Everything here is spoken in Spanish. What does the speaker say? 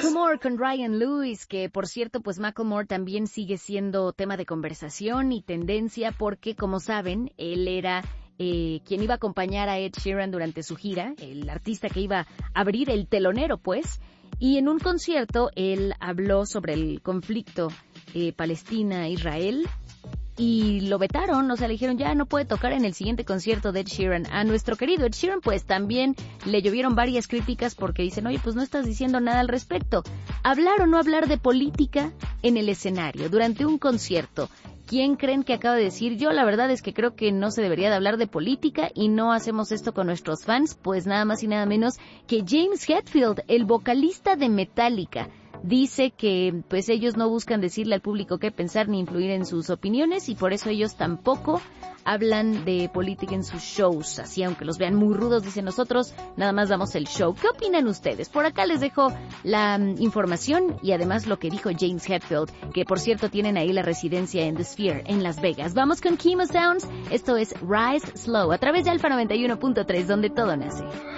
Macklemore con Ryan Lewis, que por cierto, pues Macklemore también sigue siendo tema de conversación y tendencia porque, como saben, él era quien iba a acompañar a Ed Sheeran durante su gira, el artista que iba a abrir el telonero, pues, y en un concierto él habló sobre el conflicto Palestina-Israel, y lo vetaron, o sea, le dijeron ya no puede tocar en el siguiente concierto de Ed Sheeran. A nuestro querido Ed Sheeran pues también le llovieron varias críticas porque dicen, oye, pues no estás diciendo nada al respecto. ¿Hablar o no hablar de política en el escenario durante un concierto? ¿Quién creen que acaba de decir? Yo la verdad es que creo que no se debería de hablar de política y no hacemos esto con nuestros fans, pues nada más y nada menos que James Hetfield, el vocalista de Metallica. Dice que pues ellos no buscan decirle al público qué pensar ni influir en sus opiniones y por eso ellos tampoco hablan de política en sus shows. Así, aunque los vean muy rudos, dicen nosotros, nada más damos el show. ¿Qué opinan ustedes? Por acá les dejo la información y además lo que dijo James Hetfield, que por cierto tienen ahí la residencia en The Sphere, en Las Vegas. Vamos con Chemo Sounds. Esto es Rise Slow a través de Alfa 91.3, donde todo nace.